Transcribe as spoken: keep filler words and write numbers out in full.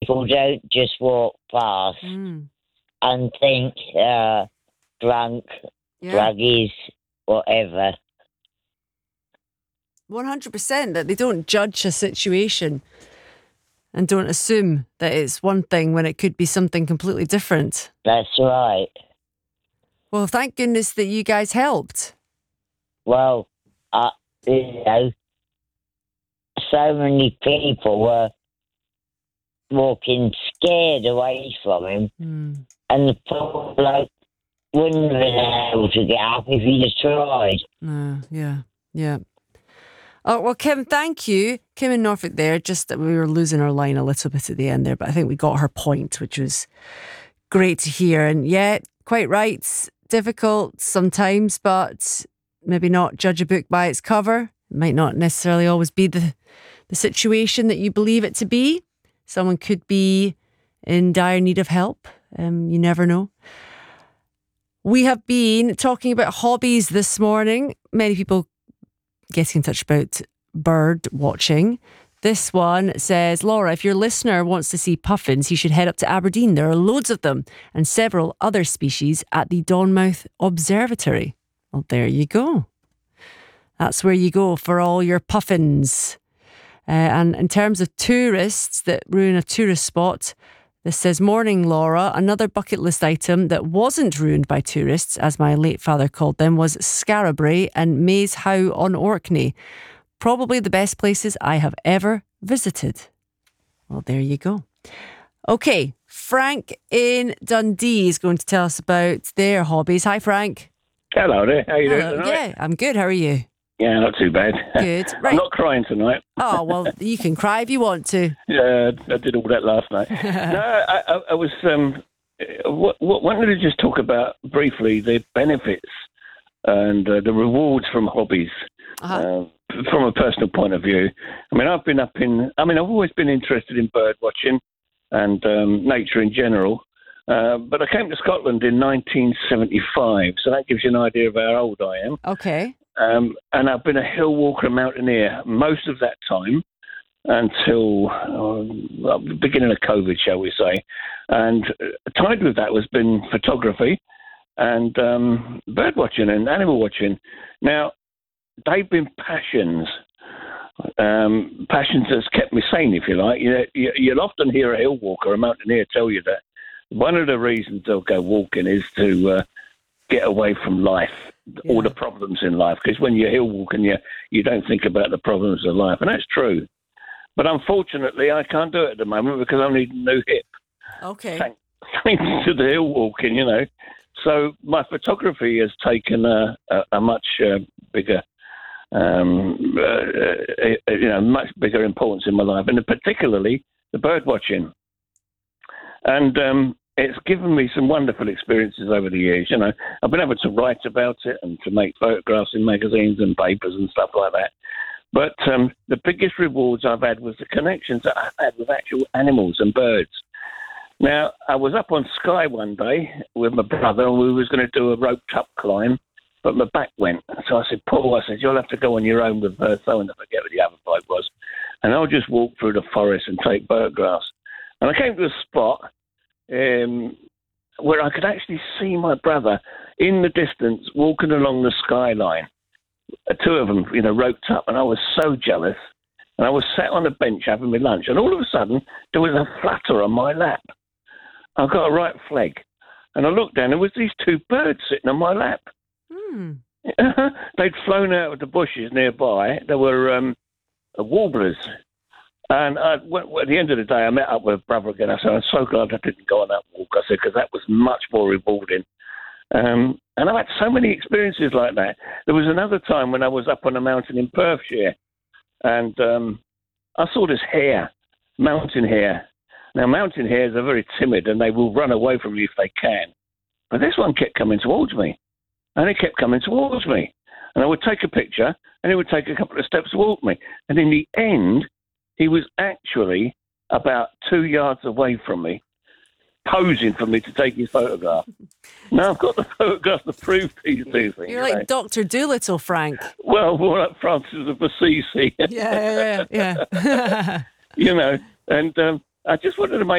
people don't just walk past Mm. and think uh, drunk, Yeah. druggies, whatever. one hundred percent that they don't judge a situation and don't assume that it's one thing when it could be something completely different. That's right. Well, thank goodness that you guys helped. Well, uh, you know, so many people were walking scared away from him, Mm. and the poor bloke wouldn't have been able to get up if he'd have tried. Uh, yeah, yeah. Oh, well, Kim, thank you. Kim in Norfolk there, just that we were losing our line a little bit at the end there, but I think we got her point, which was great to hear. And yeah, quite right. Difficult sometimes, but maybe not judge a book by its cover. It might not necessarily always be the, the situation that you believe it to be. Someone could be in dire need of help. Um, you never know. We have been talking about hobbies this morning. Many people getting in touch about bird watching. This one says, Laura, if your listener wants to see puffins, he should head up to Aberdeen. There are loads of them and several other species at the Donmouth Observatory. Well, there you go. That's where you go for all your puffins. Uh, and in terms of tourists that ruin a tourist spot, this says, morning, Laura. Another bucket list item that wasn't ruined by tourists, as my late father called them, was Scarabray and Maze How on Orkney. Probably the best places I have ever visited. Well, there you go. Okay, Frank in Dundee is going to tell us about their hobbies. Hi, Frank. Hello there. How you Hello. doing tonight? Yeah, I'm good. How are you? Yeah, not too bad. Good. Right. I'm not crying tonight. Oh, well, you can cry if you want to. Yeah, I did all that last night. no, I, I, I was um, w- w- wanted to just talk about briefly the benefits and uh, the rewards from hobbies. Uh-huh. Uh, from a personal point of view, I mean, I've been up in. I mean, I've always been interested in bird watching and um, nature in general. Uh, but I came to Scotland in nineteen seventy-five, so that gives you an idea of how old I am. Okay. Um, and I've been a hill walker and mountaineer most of that time until uh, well, the beginning of COVID, shall we say. And uh, tied with that has been photography and um, bird watching and animal watching. Now, they've been passions. Um, passions that's kept me sane, if you like. You, you, you'll often hear a hill walker, a mountaineer, tell you that one of the reasons they'll go walking is to uh, get away from life, Yeah. all the problems in life. Because when you're hill walking, you, you don't think about the problems of life. And that's true. But unfortunately, I can't do it at the moment because I need a new hip. Okay. Thank, thanks to the hill walking, you know. So my photography has taken a, a, a much uh, bigger, um, uh, uh, you know, much bigger importance in my life, and particularly the bird watching. And um, it's given me some wonderful experiences over the years. You know, I've been able to write about it and to make photographs in magazines and papers and stuff like that. But um, the biggest rewards I've had was the connections that I've had with actual animals and birds. Now, I was up on Skye one day with my brother, and we was going to do a roped-up climb, but my back went. So I said, Paul, I said, you'll have to go on your own with uh, so and I forget what the other bloke was, and I'll just walk through the forest and take photographs. And I came to a spot um, where I could actually see my brother in the distance walking along the skyline. Uh, two of them, you know, roped up, and I was so jealous. And I was sat on a bench having my lunch, and all of a sudden there was a flutter on my lap. I got a right flag, and I looked down. There was these two birds sitting on my lap. Hmm. They'd flown out of the bushes nearby. They were um, warblers. And I, well, at the end of the day, I met up with brother again. I said, I'm so glad I didn't go on that walk. I said, because that was much more rewarding. Um, and I've had so many experiences like that. There was another time when I was up on a mountain in Perthshire, and um, I saw this hare, mountain hare. Now, mountain hares are very timid, and they will run away from you if they can. But this one kept coming towards me, and it kept coming towards me. And I would take a picture, and it would take a couple of steps towards me. And in the end, he was actually about two yards away from me, posing for me to take his photograph. Now, I've got the photographs to prove these two things. You're like know. Doctor Dolittle, Frank. Well, more like Francis of Assisi. Yeah, yeah, yeah. yeah. You know, and um, I just wanted to make